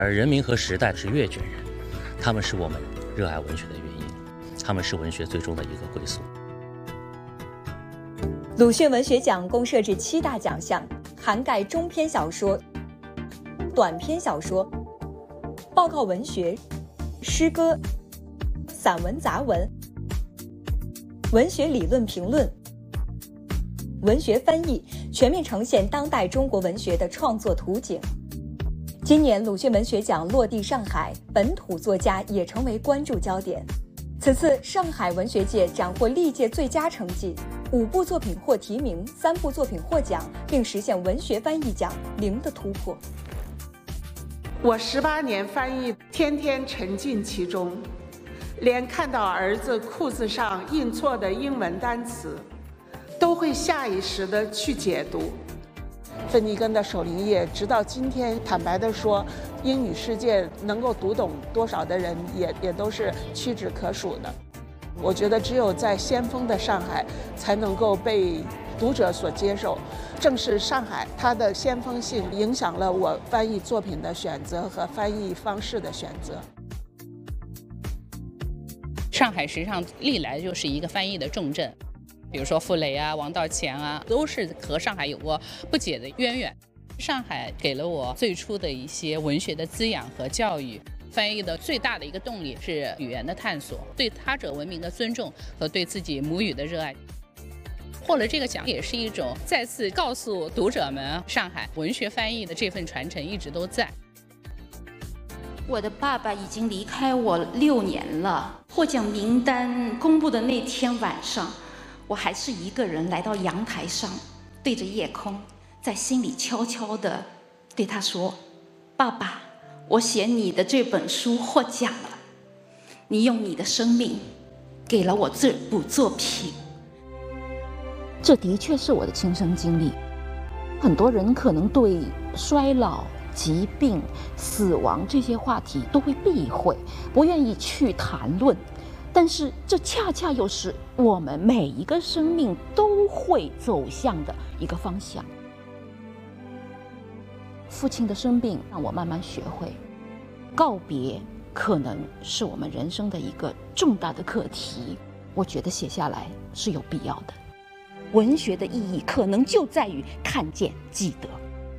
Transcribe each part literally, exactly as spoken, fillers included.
而人民和时代是阅卷人，他们是我们热爱文学的原因，他们是文学最终的一个归宿。 鲁迅文学奖共设置七大奖项，涵盖中篇小说、短篇小说、报告文学、诗歌、散文杂文、文学理论评论、文学翻译，全面呈现当代中国文学的创作图景。今年鲁迅文学奖落地上海，本土作家也成为关注焦点。此次上海文学界斩获历届最佳成绩，五部作品获提名，三部作品获奖，并实现文学翻译奖零的突破。 我十八年翻译，天天沉浸其中，连看到儿子裤子上印错的英文单词，都会下意识地去解读。芬尼根的《守灵夜》，直到今天，坦白地说，英语世界能够读懂多少的人也，也都是屈指可数的。我觉得只有在先锋的上海，才能够被读者所接受。正是上海，它的先锋性影响了我翻译作品的选择和翻译方式的选择。 上海实际上历来就是一个翻译的重镇。比如说傅雷啊、王道乾啊，都是和上海有过不解的渊源。上海给了我最初的一些文学的滋养和教育。翻译的最大的一个动力是语言的探索，对他者文明的尊重和对自己母语的热爱。获了这个奖也是一种再次告诉读者们，上海文学翻译的这份传承一直都在。 我的爸爸已经离开我六年了。获奖名单公布的那天晚上，我还是一个人来到阳台上，对着夜空，在心里悄悄地对他说：“爸爸，我写你的这本书获奖了，你用你的生命给了我这部作品。” 这的确是我的亲身经历。很多人可能对衰老、疾病、死亡这些话题都会避讳，不愿意去谈论。但是这恰恰又是我们每一个生命都会走向的一个方向。父亲的生病让我慢慢学会，告别可能是我们人生的一个重大的课题。我觉得写下来是有必要的。文学的意义可能就在于看见、记得。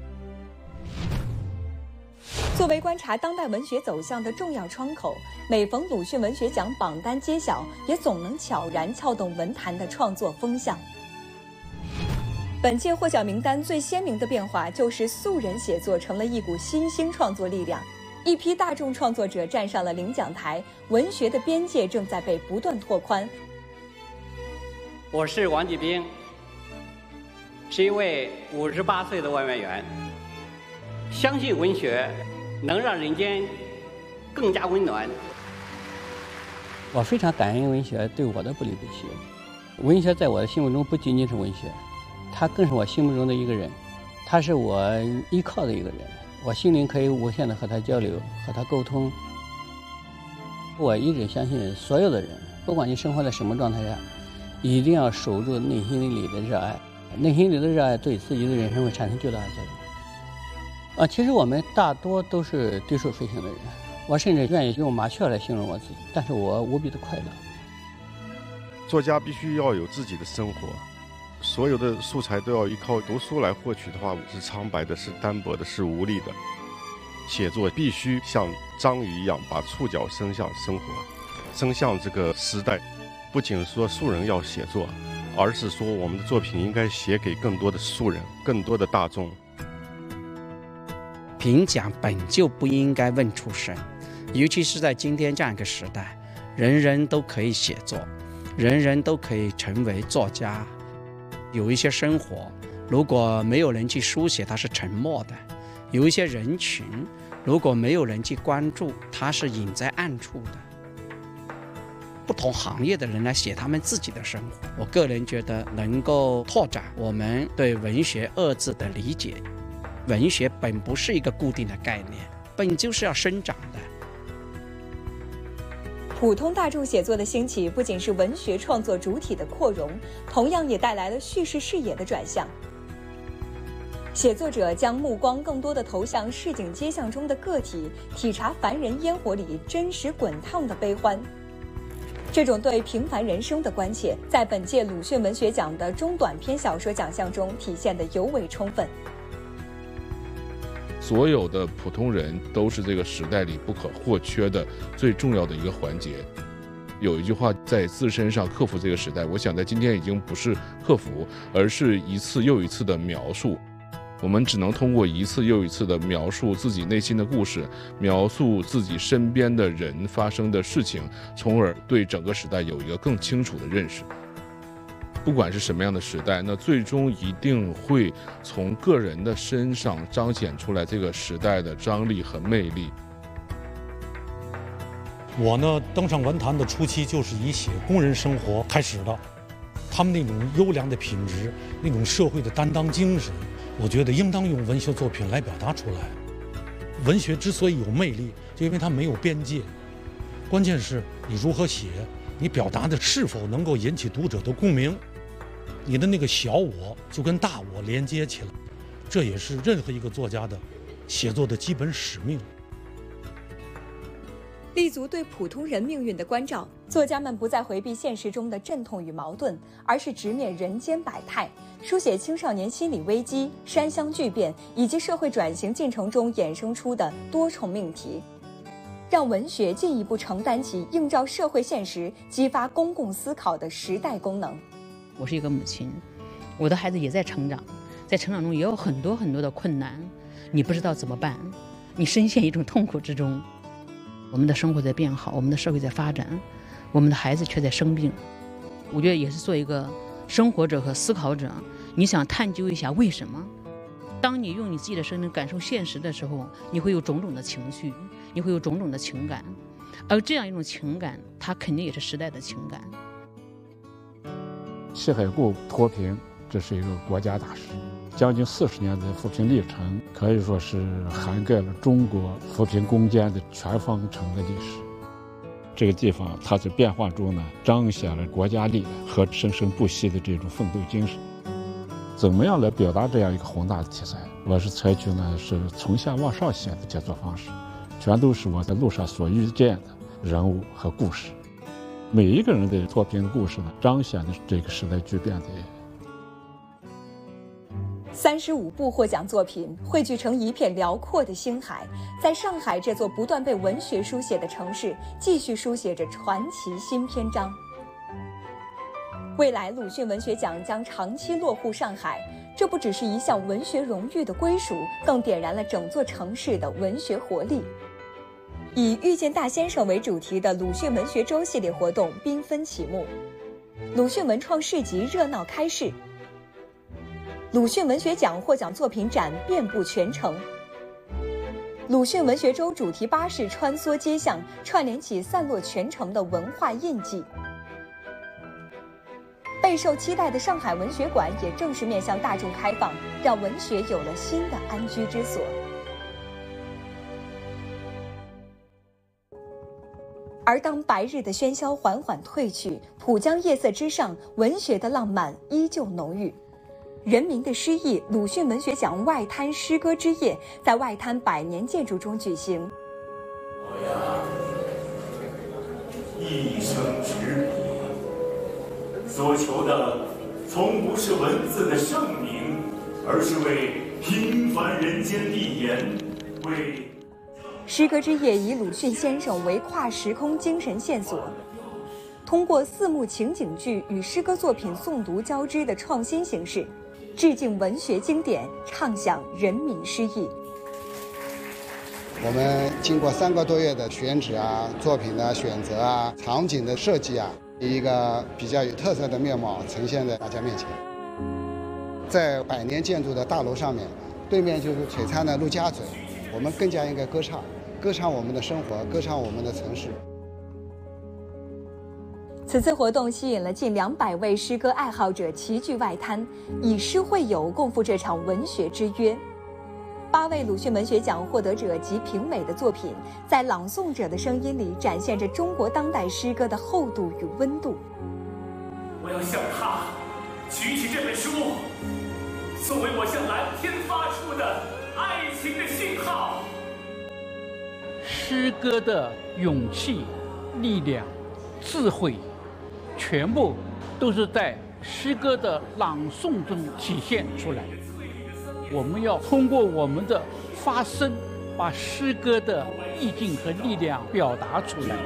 作为观察当代文学走向的重要窗口，每逢鲁迅文学奖榜单揭晓，也总能悄然撬动文坛的创作风向。本届获奖名单最鲜明的变化，就是素人写作成了一股新兴创作力量，一批大众创作者站上了领奖台，文学的边界正在被不断拓宽。 我是王继兵，是一位五十八岁的外卖员，相信文学能让人间更加温暖。 我非常感恩文学对我的不离不弃。文学在我的心目中不仅仅是文学，它更是我心目中的一个人，他是我依靠的一个人，我心灵可以无限的和他交流，和他沟通。我一直相信所有的人，不管你生活在什么状态下，一定要守住内心里的热爱，内心里的热爱对自己的人生会产生巨大的作用。啊，其实我们大多都是对数飞行的人，我甚至愿意用麻雀来形容我自己，但是我无比的快乐。 作家必须要有自己的生活，所有的素材都要依靠读书来获取的话，是苍白的，是单薄的，是无力的。写作必须像章鱼一样，把触角伸向生活，伸向这个时代。不仅说素人要写作，而是说我们的作品应该写给更多的素人，更多的大众。 评奖本就不应该问出身，尤其是在今天这样一个时代，人人都可以写作，人人都可以成为作家。有一些生活如果没有人去书写，它是沉默的；有一些人群如果没有人去关注，它是隐在暗处的。不同行业的人来写他们自己的生活，我个人觉得能够拓展我们对文学二字的理解。文学本不是一个固定的概念，本就是要生长的。 普通大众写作的兴起，不仅是文学创作主体的扩容，同样也带来了叙事视野的转向。 写作者将目光更多的投向市井街巷中的个体，体察凡人烟火里真实滚烫的悲欢。这种对平凡人生的关切，在本届鲁迅文学奖的中短篇小说奖项中体现得尤为充分。 所有的普通人都是这个时代里不可或缺的最重要的一个环节。有一句话，在自身上克服这个时代，我想在今天已经不是克服，而是一次又一次的描述。我们只能通过一次又一次的描述自己内心的故事，描述自己身边的人发生的事情，从而对整个时代有一个更清楚的认识。不管是什么样的时代，那最终一定会从个人的身上彰显出来这个时代的张力和魅力。 我呢，登上文坛的初期就是以写工人生活开始的，他们那种优良的品质，那种社会的担当精神，我觉得应当用文学作品来表达出来。文学之所以有魅力，就因为它没有边界，关键是你如何写，你表达的是否能够引起读者的共鸣，你的那个小我就跟大我连接起来，这也是任何一个作家的写作的基本使命。 立足对普通人命运的关照，作家们不再回避现实中的阵痛与矛盾，而是直面人间百态，书写青少年心理危机、山乡巨变以及社会转型进程中衍生出的多重命题，让文学进一步承担起映照社会现实、激发公共思考的时代功能。 我是一个母亲，我的孩子也在成长，在成长中也有很多很多的困难，你不知道怎么办，你深陷一种痛苦之中。我们的生活在变好，我们的社会在发展，我们的孩子却在生病。我觉得也是做一个生活者和思考者，你想探究一下为什么。当你用你自己的生命感受现实的时候，你会有种种的情绪，你会有种种的情感，而这样一种情感，它肯定也是时代的情感。 西海固脱贫，这是一个国家大事，将近四十年的扶贫历程，可以说是涵盖了中国扶贫攻坚的全方程的历史。这个地方它在变化中呢，彰显了国家力量和生生不息的这种奋斗精神。怎么样来表达这样一个宏大的题材？我是采取呢是从下往上写的写作方式，全都是我在路上所遇见的人物和故事。每一个人的脱贫的故事呢，彰显的这个时代巨变的。 三十五部获奖作品汇聚成一片辽阔的星海，在上海这座不断被文学书写的城市，继续书写着传奇新篇章。未来鲁迅文学奖将长期落户上海，这不只是一项文学荣誉的归属，更点燃了整座城市的文学活力。以遇见大先生为主题的鲁迅文学周系列活动缤纷启幕，鲁迅文创市集热闹开市，鲁迅文学奖获奖作品展遍布全城。鲁迅文学周主题巴士穿梭街巷，串联起散落全城的文化印记。备受期待的上海文学馆也正式面向大众开放，让文学有了新的安居之所。而当白日的喧嚣缓缓褪去，浦江夜色之上，文学的浪漫依旧浓郁。人民的诗意鲁迅文学奖外滩诗歌之夜在外滩百年建筑中举行。 我呀，一生执笔，所求的从不是文字的盛名，而是为平凡人间立言，为。 诗歌之夜以鲁迅先生为跨时空精神线索，通过四幕情景剧与诗歌作品诵读交织的创新形式，致敬文学经典，畅想人民诗意。 我们经过三个多月的选址啊、作品的选择啊、场景的设计啊，一个比较有特色的面貌呈现在大家面前。在百年建筑的大楼上面，对面就是璀璨的陆家嘴，我们更加应该歌唱，歌唱我们的生活，歌唱我们的城市。 此次活动吸引了近两百位诗歌爱好者齐聚外滩，以诗会友共赴这场文学之约。八位鲁迅文学奖获得者及评委的作品，在朗诵者的声音里展现着中国当代诗歌的厚度与温度。 我要向他举起这本书， 作为我向蓝天发出的爱情的信号。 诗歌的勇气、力量、智慧，全部都是在诗歌的朗诵中体现出来。我们要通过我们的发声，把诗歌的意境和力量表达出来。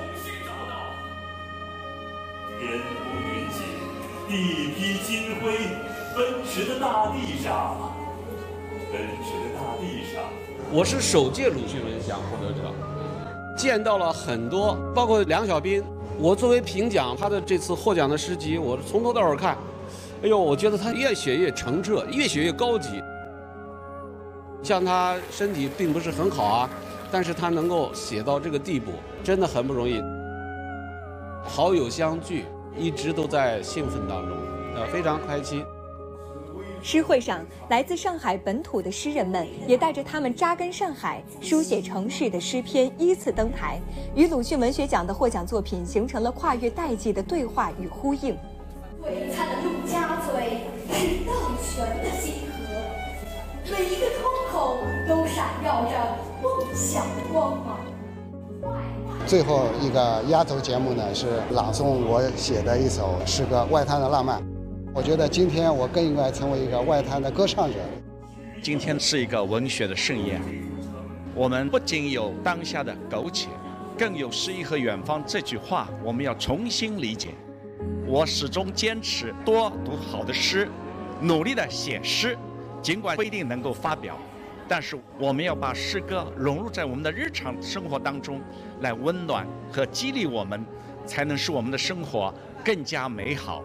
天空云起，地披金辉，奔驰的大地上，奔驰的大地上。 我是首届鲁迅文学奖获得者，见到了很多，包括梁小斌。我作为评奖，他的这次获奖的诗集，我从头到尾看，哎呦，我觉得他越写越澄澈，越写越高级。像他身体并不是很好啊，但是他能够写到这个地步，真的很不容易。好友相聚，一直都在兴奋当中，呃，非常开心。 诗会上，来自上海本土的诗人们也带着他们扎根上海、书写城市的诗篇依次登台，与鲁迅文学奖的获奖作品形成了跨越代际的对话与呼应。 璀璨的陆家嘴是荡泉的星河，每一个通口都闪耀着梦想的光芒。 最后一个压轴节目呢，是朗诵我写的一首诗歌《外滩的浪漫》。我觉得今天我更应该成为一个外滩的歌唱者。 今天是一个文学的盛宴，我们不仅有当下的苟且，更有诗意和远方这句话，我们要重新理解。我始终坚持多读好的诗，努力的写诗，尽管不一定能够发表，但是我们要把诗歌融入在我们的日常生活当中，来温暖和激励我们，才能使我们的生活更加美好。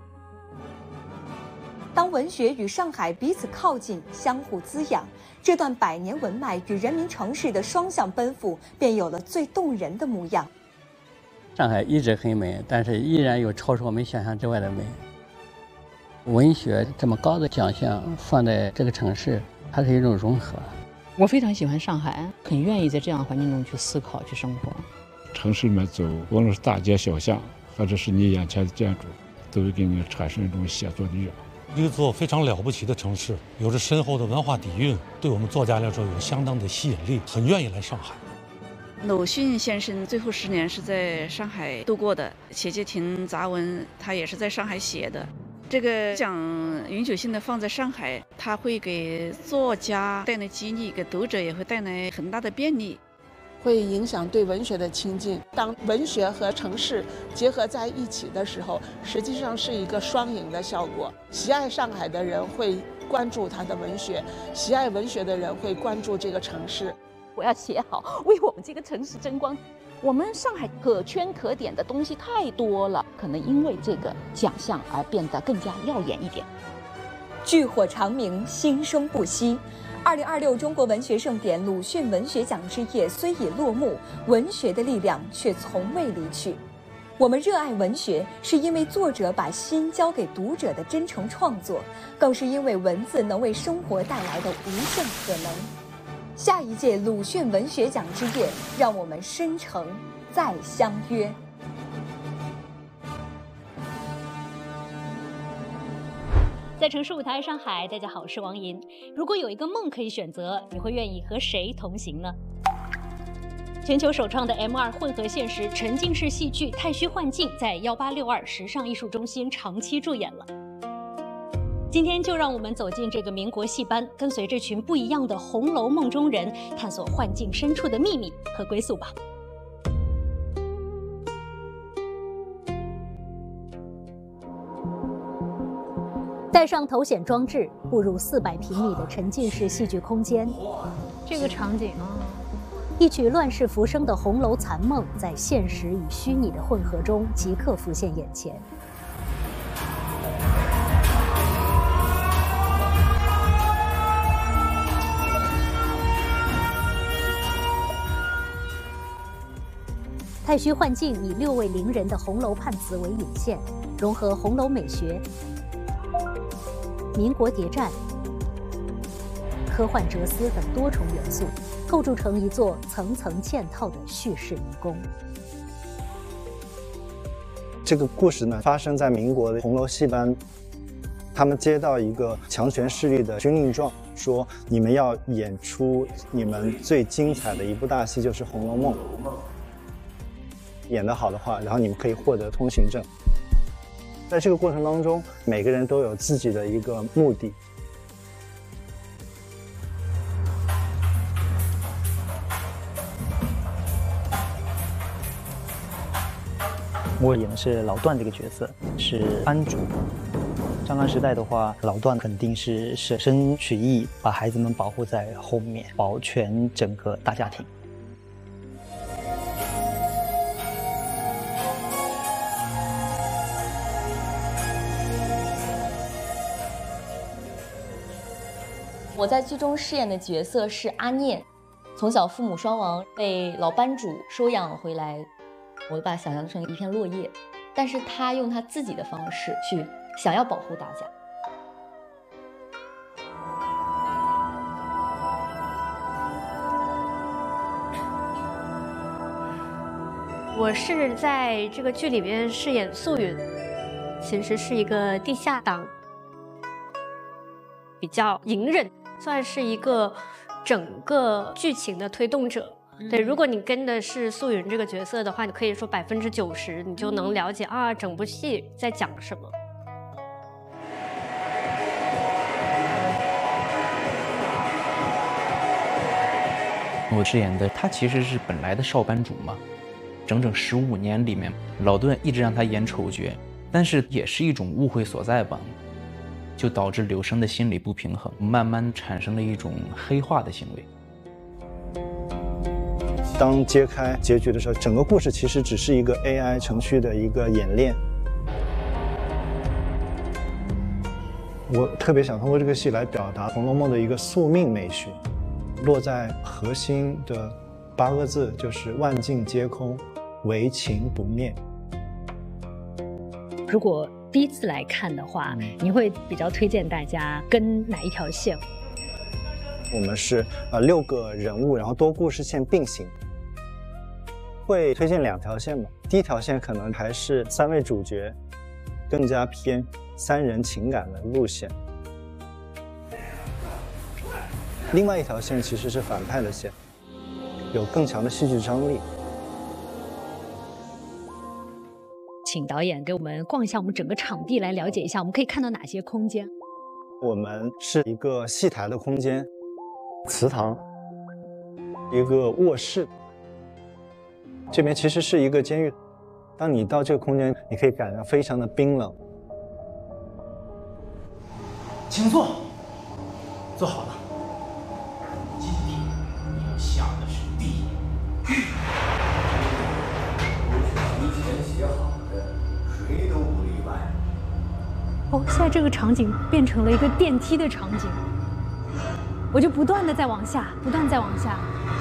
当文学与上海彼此靠近，相互滋养，这段百年文脉与人民城市的双向奔赴，便有了最动人的模样。 上海一直很美，但是依然有超出我们想象之外的美。文学这么高的奖项放在这个城市，它是一种融合。 我非常喜欢上海，很愿意在这样的环境中去思考、去生活。 城市里面走，无论是大街小巷，或者是你眼前的建筑，都会给你产生一种写作的欲望。 一座非常了不起的城市，有着深厚的文化底蕴，对我们作家来说有相当的吸引力，很愿意来上海。 鲁迅先生最后十年是在上海度过的，《写街亭》杂文他也是在上海写的。这个奖永久性的放在上海，它会给作家带来激励，给读者也会带来很大的便利。 会影响对文学的亲近。当文学和城市结合在一起的时候，实际上是一个双赢的效果。喜爱上海的人会关注它的文学，喜爱文学的人会关注这个城市。 我要写好，为我们这个城市争光。我们上海可圈可点的东西太多了，可能因为这个奖项而变得更加耀眼一点。 炬火长明，新生不息。二零二六中国文学盛典鲁迅文学奖之夜虽已落幕，文学的力量却从未离去。我们热爱文学，是因为作者把心交给读者的真诚创作，更是因为文字能为生活带来的无限可能。下一届鲁迅文学奖之夜，让我们深诚再相约。 在城市舞台上海，大家好，我是王莹。如果有一个梦可以选择，你会愿意和谁同行呢？全球首创的 M 二 混合现实沉浸式戏剧《太虚幻境》在一八六二时尚艺术中心长期驻演了。今天就让我们走进这个民国戏班，跟随这群不一样的红楼梦中人，探索幻境深处的秘密和归宿吧。带上头显装置，步入四百平米的沉浸式戏剧空间。 这个场景啊， 一曲乱世浮生的红楼残梦，在现实与虚拟的混合中即刻浮现眼前。太虚幻境以六位伶人的红楼判词为引线，融合红楼美学、民国谍战、科幻哲思等多重元素，构筑成一座层层嵌套的叙事迷宫。 这个故事呢，发生在民国的红楼戏班。 他们接到一个强权势力的军令状，说你们要演出你们最精彩的一部大戏，就是《红楼梦》。演得好的话，然后你们可以获得通行证。在这个过程当中，每个人都有自己的一个目的。 我演的是老段这个角色，是班主。战乱时代的话，老段肯定是舍身取义，把孩子们保护在后面，保全整个大家庭。 我在剧中饰演的角色是阿念，从小父母双亡，被老班主收养回来。我把它想象成一片落叶，但是他用他自己的方式去想要保护大家。 我是在这个剧里边饰演素云，其实是一个地下党，比较隐忍，算是一个整个剧情的推动者。对，如果你跟的是素云这个角色的话，你可以说百分之九十，你就能了解啊，整部戏在讲什么。 我饰演的他其实是本来的少班主嘛，整整十五年里面，老段一直让他演丑角，但是也是一种误会所在吧，就导致柳生的心理不平衡，慢慢产生了一种黑化的行为。 当揭开结局的时候，整个故事其实只是一个 A I 程序的一个演练。我特别想通过这个戏来表达《红楼梦》的一个宿命美学，落在核心的八个字就是“万境皆空，唯情不灭”。 如果第一次来看的话，你会比较推荐大家跟哪一条线？ 我们是呃六个人物，然后多故事线并行。会推荐两条线吧。第一条线可能还是三位主角，更加偏三人情感的路线。另外一条线其实是反派的线，有更强的戏剧张力。 请导演给我们逛一下我们整个场地，来了解一下我们可以看到哪些空间。 我们是一个戏台的空间，祠堂，一个卧室。这边其实是一个监狱，当你到这个空间，你可以感到非常的冰冷。 请坐，坐好了。今天你要下的是地狱。提前写好的，谁都不例外。 哦，现在这个场景变成了一个电梯的场景，我就不断的在往下，不断在往下。